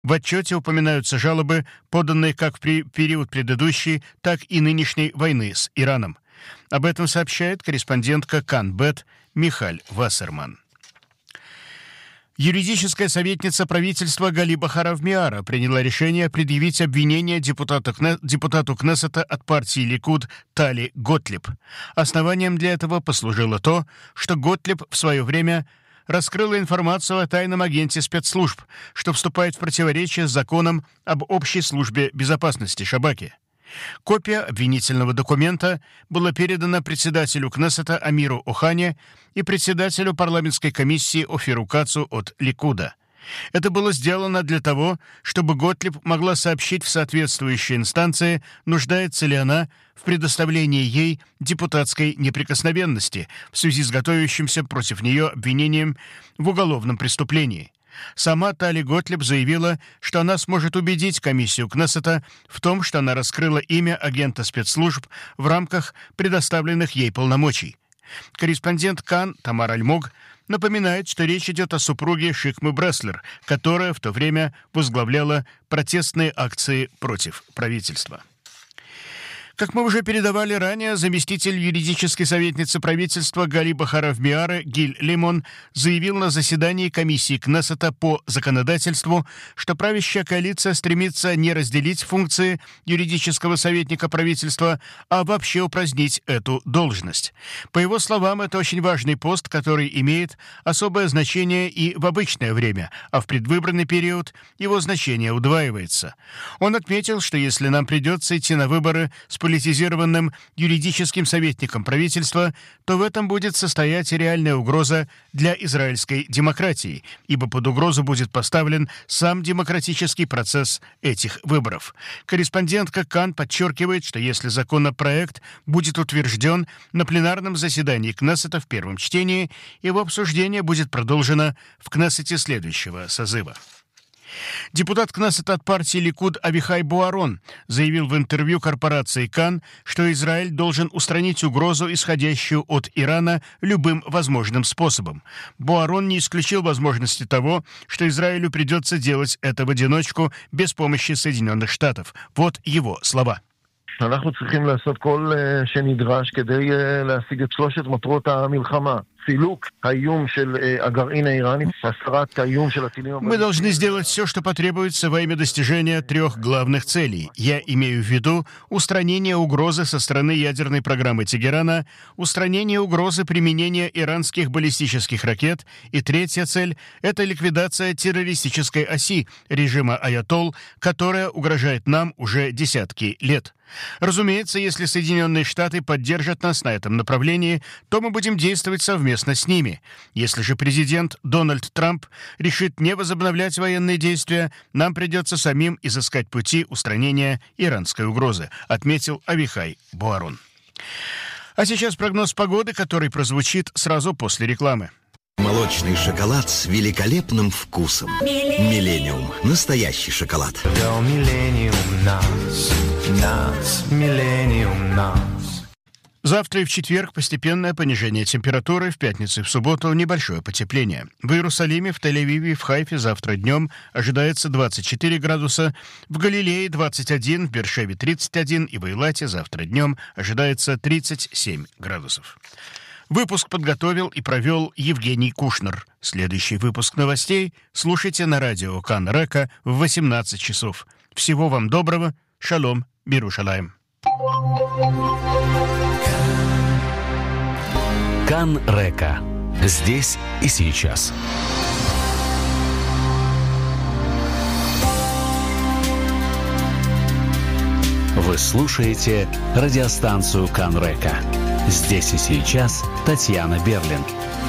В отчете упоминаются жалобы, поданные как в период предыдущей, так и нынешней войны с Ираном. Об этом сообщает корреспондентка Кан-Бет Михаль Вассерман. Юридическая советница правительства Гали Бахаров-Миара приняла решение предъявить обвинение депутату Кнессета от партии Ликуд Тали Готлиб. Основанием для этого послужило то, что Готлиб в свое время раскрыла информацию о тайном агенте спецслужб, что вступает в противоречие с законом об общей службе безопасности Шабаки. Копия обвинительного документа была передана председателю Кнессета Амиру Охане и председателю парламентской комиссии Офиру Кацу от Ликуда. Это было сделано для того, чтобы Готлиб могла сообщить в соответствующей инстанции, нуждается ли она в предоставлении ей депутатской неприкосновенности в связи с готовящимся против нее обвинением в уголовном преступлении. Сама Тали Готлиб заявила, что она сможет убедить комиссию Кнессета в том, что она раскрыла имя агента спецслужб в рамках предоставленных ей полномочий. Корреспондент Кан Тамар Альмог напоминает, что речь идет о супруге Шикмы Бреслер, которая в то время возглавляла протестные акции против правительства. Как мы уже передавали ранее, заместитель юридической советницы правительства Гали Бахаров-Миары Гиль Лимон заявил на заседании комиссии Кнессета по законодательству, что правящая коалиция стремится не разделить функции юридического советника правительства, а вообще упразднить эту должность. По его словам, это очень важный пост, который имеет особое значение и в обычное время, а в предвыборный период его значение удваивается. Он отметил, что если нам придется идти на выборы с политизированным юридическим советником правительства, то в этом будет состоять реальная угроза для израильской демократии, ибо под угрозу будет поставлен сам демократический процесс этих выборов. Корреспондентка Кан подчеркивает, что если законопроект будет утвержден на пленарном заседании Кнессета в первом чтении, его обсуждение будет продолжено в Кнессете следующего созыва. Депутат Кнессета от партии Ликуд Авихай Буарон заявил в интервью корпорации Кан, что Израиль должен устранить угрозу, исходящую от Ирана, любым возможным способом. Буарон не исключил возможности того, что Израилю придется делать это в одиночку без помощи Соединенных Штатов. Вот его слова. אנחנו צריכים לעשות כל שנדרש כדי להשיג את שלושת מטרות המלחמה. Мы должны сделать все, что потребуется во имя достижения 3 главных целей. Я имею в виду устранение угрозы со стороны ядерной программы Тегерана, устранение угрозы применения иранских баллистических ракет, и 3-я цель — это ликвидация террористической оси режима Аятолл, которая угрожает нам уже десятки лет. Разумеется, если Соединенные Штаты поддержат нас на этом направлении, то мы будем действовать совместно с ними. Если же президент Дональд Трамп решит не возобновлять военные действия, нам придется самим изыскать пути устранения иранской угрозы, отметил Авихай Буарон. А сейчас прогноз погоды, который прозвучит сразу после рекламы. Молочный шоколад с великолепным вкусом. Миллениум. Настоящий шоколад. Завтра и в четверг постепенное понижение температуры, в пятницу и в субботу небольшое потепление. В Иерусалиме, в Тель-Авиве, в Хайфе завтра днем ожидается 24 градуса, в Галилее 21, в Бершеве 31 и в Эйлате завтра днем ожидается 37 градусов. Выпуск подготовил и провел Евгений Кушнер. Следующий выпуск новостей слушайте на радио Кан Река в 18 часов. Всего вам доброго. Шалом. Бирушалаем. Кан Река. Здесь и сейчас. Вы слушаете радиостанцию Кан Река. Здесь и сейчас Татьяна Берлин.